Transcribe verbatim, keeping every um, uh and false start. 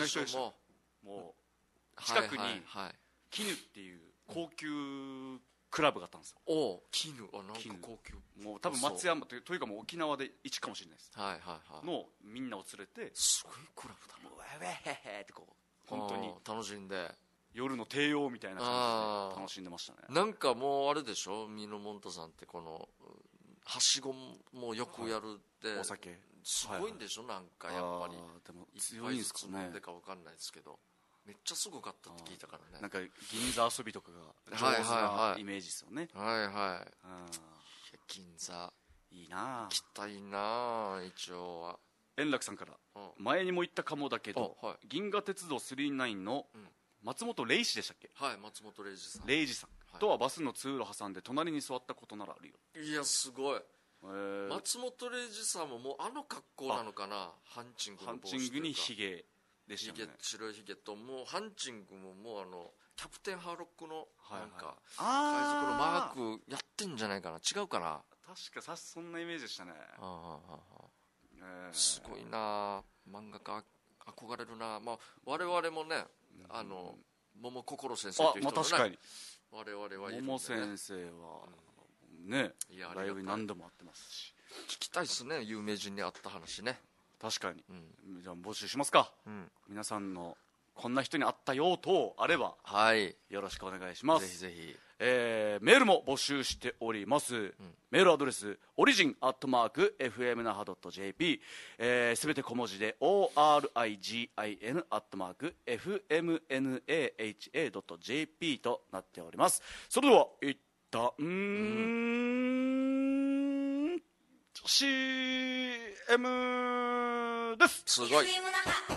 な人でした。もう近くに絹っていう高級クラブがあったんですよ。 おお、絹、あ、なんか高級。 もう多分松山というというかもう沖縄で一かもしれないです。 はいはいはい。 のみんなを連れて、 すごいクラブだ。 もうウェウェヘヘってこう本当に楽しんで。 夜の帝王みたいな感じで楽しんでましたね。 なんかもうあれでしょ、ミノモンタさんってこのはしごもよくやるって、はい、 お酒すごいんでしょ、はいはい、なんかやっぱりでも強いんですかね。 飲んでか分かんないですけど、めっちゃすごかったって聞いたからね。 なんか銀座遊びとかが上手なイメージですよね。 はいはい、はいはい、銀座いいな、 行きたいな一応は。 円楽さんから、前にも言ったかもだけど、はい、銀河鉄道スリーナインの松本零士でしたっけ。 はい、松本零士さん。 零士さん、はい、とはバスの通路挟んで隣に座ったことならあるよ。 いやすごい、えー、松本零士さんももうあの格好なのかな。ハンチングの帽子というか、 ハンチングにヒゲでしたね。 白いヒゲと、もうハンチングももうあのキャプテンハーロックのなんか、 はいはい、 海賊のマークやってんじゃないかな。違うかな。 確かさそんなイメージでしたね。ああ、 えー、すごいな漫画家憧れるな。まあ我々もね、あの桃心先生という人もね、 まあ、確かに我々はいるんで、ね、 桃先生はね、うん、ライブに何度も会ってますし、 聞きたいですね、有名人に会った話ね。 確かに、うん、じゃあ募集しますか、うん、皆さんのこんな人に会ったよ等あれば、はい、よろしくお願いします。 ぜひぜひ、 えー、メールも募集しております、うん、メールアドレスオリジンアットマーク エフエムナハドットジェーピー、すべて小文字で オーアールアイジーアイエヌ アットマーク エフエムエヌエーエイチエードットジェーピー となっております。それでは一旦うーん シーエム です。 すごい。